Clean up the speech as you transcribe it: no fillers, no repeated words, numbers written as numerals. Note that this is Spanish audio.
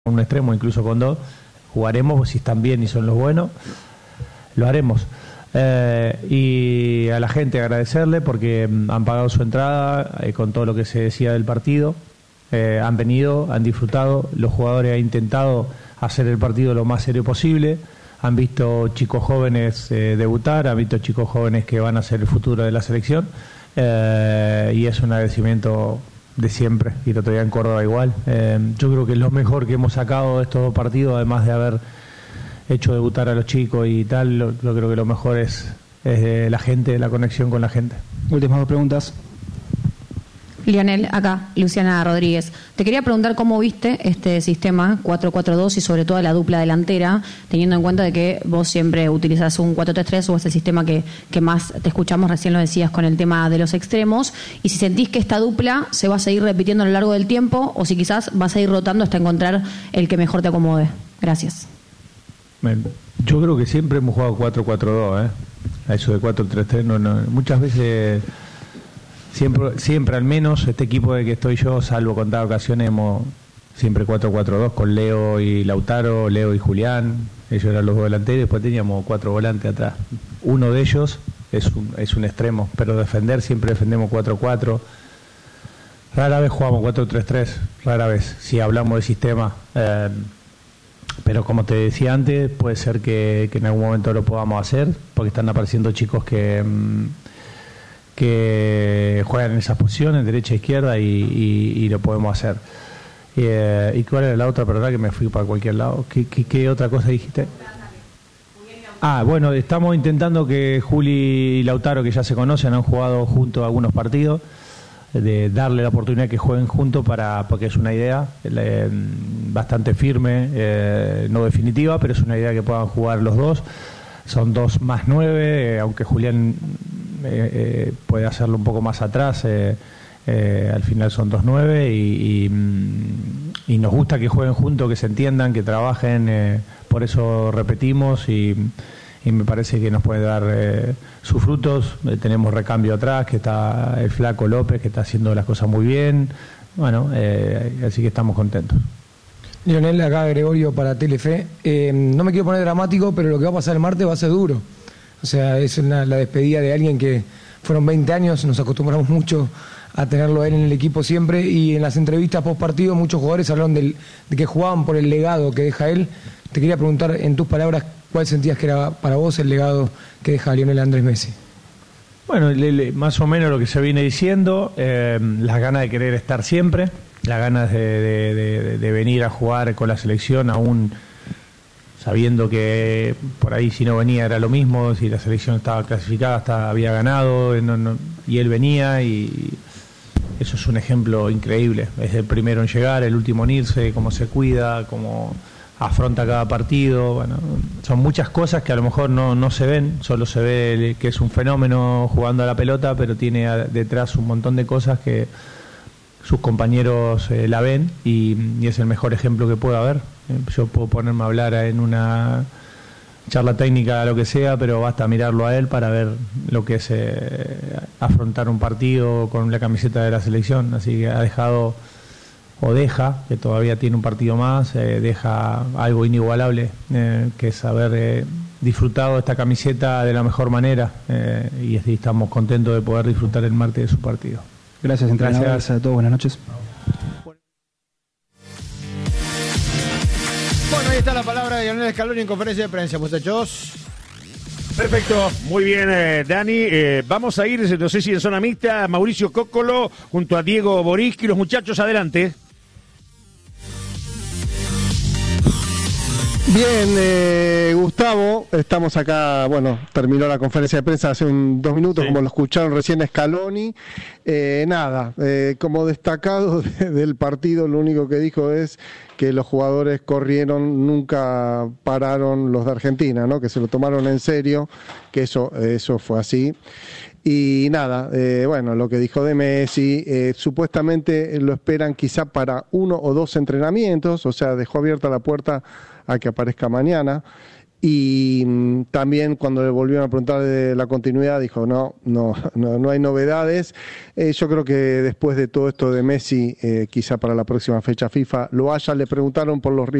un extremo, incluso con dos, jugaremos, si están bien y son los buenos, lo haremos. Y a la gente agradecerle porque han pagado su entrada con todo lo que se decía del partido, han venido, han disfrutado, los jugadores han intentado hacer el partido lo más serio posible, han visto chicos jóvenes debutar, han visto chicos jóvenes que van a ser el futuro de la selección, y es un agradecimiento de siempre, y el otro día en Córdoba igual. Yo creo que es lo mejor que hemos sacado de estos dos partidos, además de haber hecho debutar a los chicos y tal. Yo creo que lo mejor es la gente, la conexión con la gente. Últimas dos preguntas. Lionel, acá, Luciana Rodríguez. Te quería preguntar cómo viste este sistema 4-4-2 y sobre todo la dupla delantera, teniendo en cuenta de que vos siempre utilizás un 4-3-3 o es el sistema que más te escuchamos, recién lo decías con el tema de los extremos, y si sentís que esta dupla se va a seguir repitiendo a lo largo del tiempo o si quizás vas a ir rotando hasta encontrar el que mejor te acomode. Gracias. Yo creo que siempre hemos jugado 4-4-2, a eso de 4-3-3 no, muchas veces... Siempre al menos este equipo de que estoy yo, salvo contadas ocasiones, hemos siempre 4-4-2 con Leo y Lautaro, Leo y Julián, ellos eran los dos delanteros, y después teníamos 4 volantes atrás. Uno de ellos es un extremo, pero defender siempre defendemos 4-4. Rara vez jugamos 4-3-3, rara vez, si hablamos de sistema. Pero como te decía antes, puede ser que en algún momento lo podamos hacer, porque están apareciendo chicos que juegan en esas posiciones, derecha e izquierda, y lo podemos hacer. ¿Y cuál era la otra? Perdón, que me fui para cualquier lado. ¿Qué otra cosa dijiste? Bueno, estamos intentando que Juli y Lautaro, que ya se conocen, han jugado juntos algunos partidos, de darle la oportunidad que jueguen juntos, porque es una idea bastante firme, no definitiva, pero es una idea que puedan jugar los dos. Son 2 más 9, aunque Julián puede hacerlo un poco más atrás, al final son 2-9 y nos gusta que jueguen juntos, que se entiendan, que trabajen, por eso repetimos y me parece que nos puede dar sus frutos. Tenemos recambio atrás, que está el flaco López, que está haciendo las cosas muy bien, bueno, así que estamos contentos. Lionel, acá Gregorio para Telefe. No me quiero poner dramático, pero lo que va a pasar el martes va a ser duro. O sea, es la despedida de alguien que fueron 20 años, nos acostumbramos mucho a tenerlo a él en el equipo siempre, y en las entrevistas post partido muchos jugadores hablaron de que jugaban por el legado que deja él. Te quería preguntar en tus palabras, ¿cuál sentías que era para vos el legado que deja Lionel Andrés Messi? Bueno, más o menos lo que se viene diciendo, las ganas de querer estar siempre, las ganas de venir a jugar con la selección, aún sabiendo que por ahí si no venía era lo mismo, si la selección estaba clasificada hasta había ganado, y él venía, y eso es un ejemplo increíble. Es el primero en llegar, el último en irse, cómo se cuida, cómo afronta cada partido. Bueno, son muchas cosas que a lo mejor no se ven, solo se ve que es un fenómeno jugando a la pelota, pero tiene detrás un montón de cosas que sus compañeros la ven, y es el mejor ejemplo que pueda haber. Yo puedo ponerme a hablar en una charla técnica, lo que sea, pero basta mirarlo a él para ver lo que es afrontar un partido con la camiseta de la selección. Así que ha dejado, o deja, que todavía tiene un partido más, deja algo inigualable, que es haber disfrutado esta camiseta de la mejor manera, y estamos contentos de poder disfrutar el martes de su partido. Gracias, entrenador. Gracias a todos. Buenas noches. Bueno, ahí está la palabra de Lionel Scaloni en conferencia de prensa, muchachos. Perfecto, muy bien, Dani. Vamos a ir, no sé si en zona mixta, Mauricio Cóccolo junto a Diego Boriski. Los muchachos, adelante. Bien, Gustavo, estamos acá, bueno, terminó la conferencia de prensa hace 2 minutos, sí, como lo escucharon recién Scaloni. Como destacado del partido, lo único que dijo es que los jugadores corrieron, nunca pararon los de Argentina, ¿no? Que se lo tomaron en serio, que eso fue así. Y bueno, lo que dijo de Messi, supuestamente lo esperan quizá para 1 o 2 entrenamientos, o sea, dejó abierta la puerta a que aparezca mañana. Y también cuando le volvieron a preguntar de la continuidad dijo no hay novedades. Yo creo que después de todo esto de Messi, quizá para la próxima fecha FIFA lo haya. Le preguntaron por los